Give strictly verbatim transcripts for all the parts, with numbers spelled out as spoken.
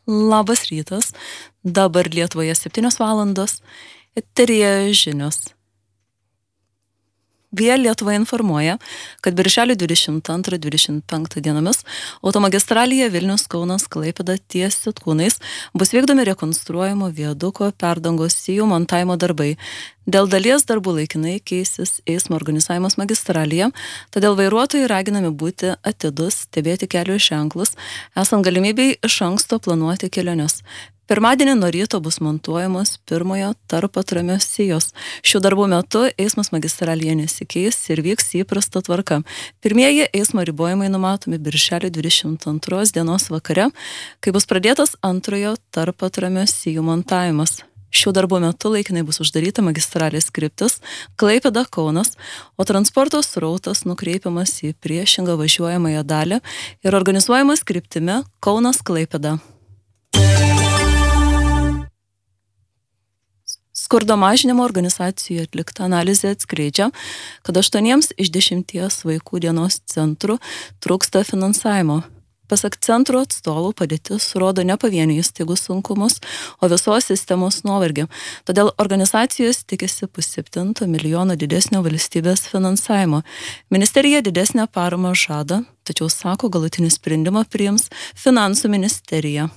Labas rytas, dabar Lietuvoje septynios valandos, eteryje žinios. Via Lietuva informuoja, kad birželio dvidešimt antrą dvidešimt penktą dienomis automagistralėje Vilnius Kaunas Klaipėda ties Sitkūnais bus vykdomi rekonstruojamo viaduko perdangos sijų montavimo darbai. Dėl dalies darbų laikinai keisis eismo organizavimas magistralėje, todėl vairuotojai raginami būti atidus, stebėti kelio ženklus, esant galimybei iš anksto planuoti keliones. Pirmadienį nuo ryto bus montuojamos pirmojo tarpatramio sijos. Šių darbų metu eismas magistralėje nesikeis ir vyks įprasta tvarka. Pirmieji eismo ribojimai numatomi birželio dvidešimt antros dienos vakare, kai bus pradėtas antrojo tarpatramio sijų montavimas. Šių darbų metu laikinai bus uždaryta magistralės kryptis Klaipėda Kaunas, o transporto srautas nukreipiamas į priešingą važiuojamąją dalį ir organizuojamas kryptimi Kaunas Klaipėda. Skurdo mažinimo organizacijų atlikta analizė atskleidžia, kad aštuoniems iš dešimties vaikų dienos centrų trūksta finansavimo. Pasak centro atstovų padėtis rodo ne pavienių įstaigų sunkumus, o visos sistemos nuovargį. Todėl organizacijos tikisi pusseptinto milijono didesnio valstybės finansavimo. Ministerija didesnę paramą žada, tačiau sako, galutinį sprendimą priims Finansų ministerija.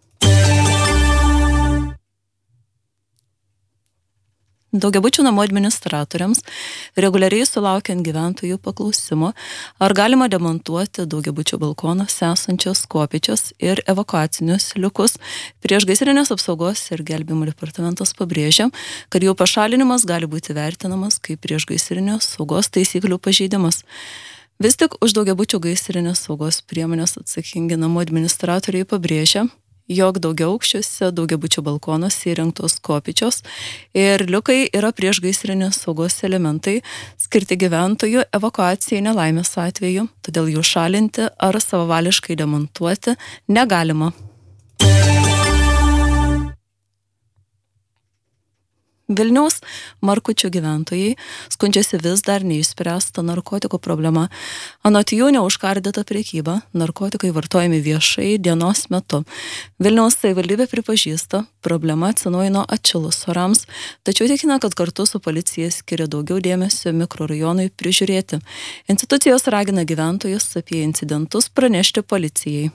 Daugiabučių namų administratoriams, reguliariai sulaukiant gyventojų paklausimo, ar galima demontuoti daugiabučių balkonuose esančias kopėčias ir evakuacinius liukus, priešgaisrinės apsaugos ir gelbėjimo departamentas pabrėžia, kad jų pašalinimas gali būti vertinamas kaip priešgaisrinės saugos taisyklių pažeidimas. Vis tik už daugiabučių gaisrinės saugos priemonės atsakingi namų administratoriai pabrėžia, jog daugiaaukščiuose daugiabučių balkonuose įrengtos kopėčios ir liukai yra priešgaisrinės saugos elementai skirti gyventojų evakuacijai nelaimės atveju, todėl jų šalinti ar savavališkai demontuoti negalima. Vilniaus Markučių gyventojai skundžiasi vis dar neišspręsta narkotikų problema. Anot jų neužkardyta prekyba, narkotikai vartojami viešai dienos metu. Vilniaus savivaldybė pripažįsta, problema atsinaujino atšilus orams, tačiau tikina, kad kartu su policija skiria daugiau dėmesio mikrorajonui prižiūrėti. Institucijos ragina gyventojus apie incidentus pranešti policijai.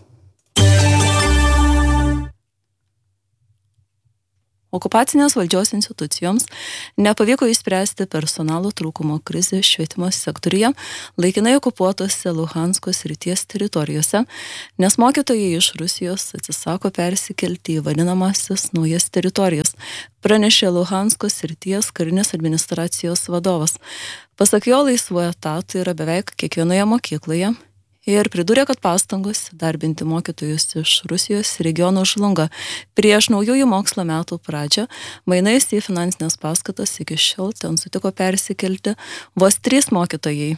Okupacinės valdžios institucijoms nepavyko išspręsti personalo trūkumo krizę švietimo sektoriuje laikinai okupuotose Luhansko srities teritorijose, nes mokytojai iš Rusijos atsisako persikelti į vadinamasis naujas teritorijas, pranešė Luhansko srities karinės administracijos vadovas. Pasak jo, laisvų etatų yra beveik kiekvienoje mokykloje. Ir pridūrė, kad pastangos darbinti mokytojus iš Rusijos regiono žlunga. Prieš naujųjų mokslo metų pradžią mainais į finansinės paskatas iki šiol ten sutiko persikelti vos trys mokytojai.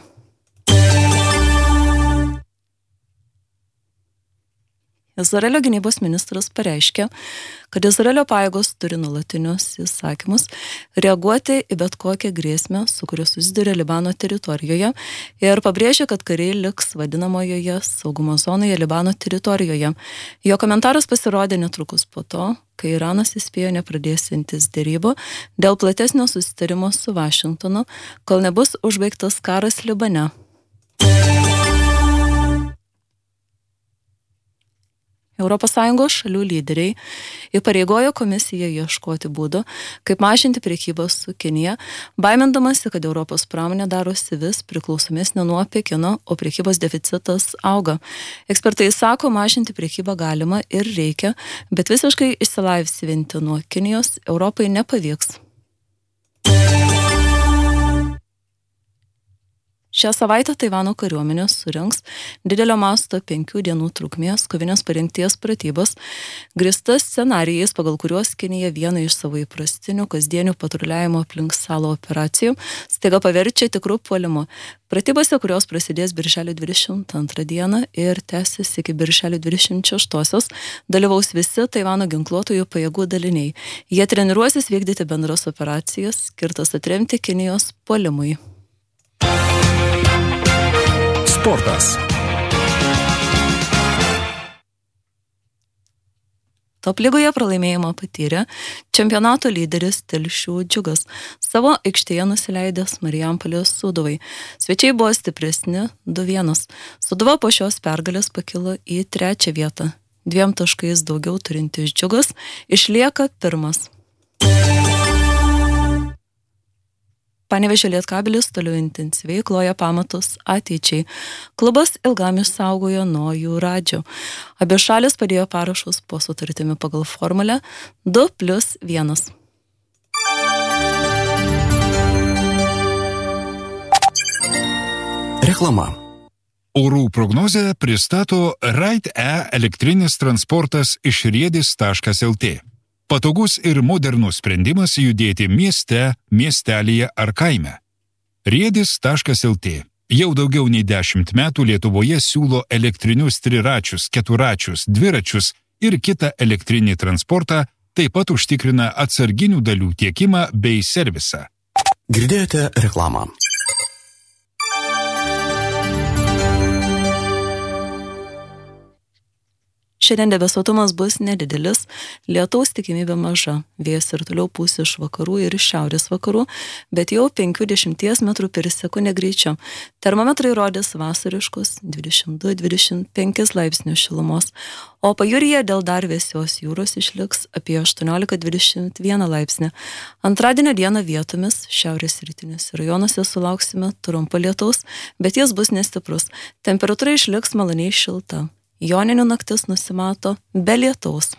Izraelio gynybos ministras pareiškė, kad Izraelio pajėgos turi nuolatinius įsakymus reaguoti į bet kokią grėsmę, su kuria susiduria Libano teritorijoje, ir pabrėžė, kad kariai liks vadinamojoje saugumo zonoje Libano teritorijoje. Jo komentaras pasirodė netrukus po to, kai Iranas įspėjo nepradėsiantis derybų dėl platesnio susitarimo su Vašingtonu, kol nebus užbaigtas karas Libane. Europos Sąjungos šalių lyderiai įpareigojo komisiją ieškoti būdų, kaip mažinti prekybą su Kinija, baimindamasi, kad Europos pramonė darosi vis priklausomesnė nuo Pekino, o prekybos deficitas auga. Ekspertai sako, mažinti prekybą galima ir reikia, bet visiškai išsilaisvinti nuo Kinijos Europai nepavyks. Šią savaitę Taivano kariuomenė surengs didelio masto penkių dienų trukmės kovinės parengties pratybos, grįstas scenarijais, pagal kuriuos Kinija vieną iš savo įprastinių kasdienių patruliavimo aplink salą operacijų staiga paverčia tikrų puolimu. Pratybose, kurios prasidės birželio dvidešimt antrą dieną ir tęsis iki birželio dvidešimt šeštosios, dalyvaus visi Taivano ginkluotojų pajėgų daliniai. Jie treniruosis vykdyti bendras operacijas, skirtas atremti Kinijos puolimui. Sportas. Top lygoje pralaimėjimą patyrė čempionato lyderis Telšių Džiugas, savo aikštėje nusileidęs Marijampolės Sūduvai. Svečiai buvo stipresni du vienas. Sūduva po šios pergalės pakilo į trečią vietą. Dviem taškais daugiau turintis Džiugas išlieka pirmas. Panevėžio Lietkabelis toliau intensyviai kloja pamatus ateičiai. Klubas ilgam išsaugojo nuo jų radžio. Abi šalis padėjo parašus po sutartimi pagal formulę du plius vienas. Reklama. Orų prognozę pristato Ride-E elektrinis transportas iš riedis taškas lt. Patogus ir modernus sprendimas judėti mieste, miestelyje ar kaime. riedis taškas lt. Jau daugiau nei dešimt metų Lietuvoje siūlo elektrinius triračius, keturačius, dviračius ir kitą elektrinį transportą, taip pat užtikrina atsarginių dalių tiekimą bei servisą. Girdėjote reklamą. Šiandien debesuotumas bus nedidelis, lietaus tikimybė maža, vėjas ir toliau pūs iš vakarų ir iš šiaurės vakarų, bet jau penki dešimties metrų per sekundę greičiu. Termometrai rodys vasariškus dvidešimt du dvidešimt penki laipsnių šilumos, o pajūryje dėl dar vėsios jūros išliks apie aštuoniolika dvidešimt vieną laipsnį. Antradienio dieną vietomis šiaurės rytiniuose rajonuose sulauksime trumpo lietaus, bet jis bus nestiprus. Temperatūra išliks maloniai šilta. Joninių naktis nusimato be lietaus.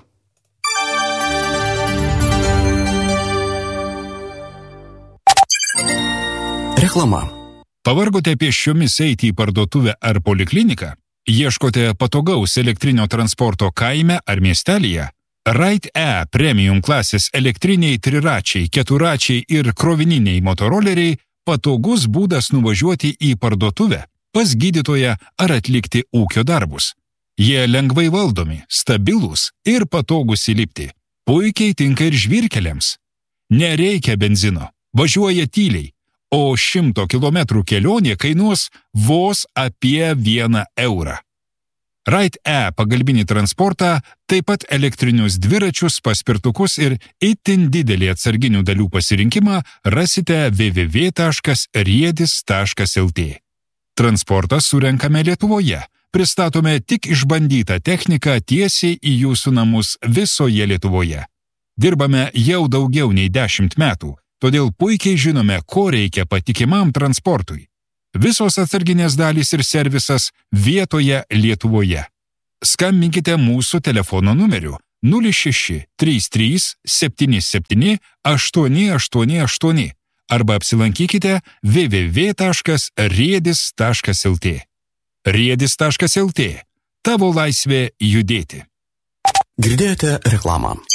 Reklama. Pavargote pėsčiomis eiti į parduotuvę ar polikliniką? Ieškote patogaus elektrinio transporto kaime ar miestelyje? Ride-E premium klasės elektriniai triračiai, keturačiai ir krovininiai motoroleriai patogus būdas nuvažiuoti į parduotuvę, pas gydytoją ar atlikti ūkio darbus. Jie lengvai valdomi, stabilūs ir patogūs įlipti. Puikiai tinka ir žvyrkeliams. Nereikia benzino, važiuoja tyliai, o šimto kilometrų kelionė kainuos vos apie vieną eurą. Ride-E pagalbinį transportą, taip pat elektrinius dviračius, paspirtukus ir itin didelį atsarginių dalių pasirinkimą rasite w w w taškas riedis taškas lt. Transportą surenkame Lietuvoje. Pristatome tik išbandytą techniką tiesiai į jūsų namus visoje Lietuvoje. Dirbame jau daugiau nei dešimt metų, todėl puikiai žinome, ko reikia patikimam transportui. Visos atsarginės dalys ir servisas vietoje Lietuvoje. Skambinkite mūsų telefono numeriu nulis šeši trys trys septyni septyni aštuoni aštuoni aštuoni arba apsilankykite w w w taškas riedis taškas lt. riedis taškas lt. Tavo laisvė judėti. Girdėjote reklamą.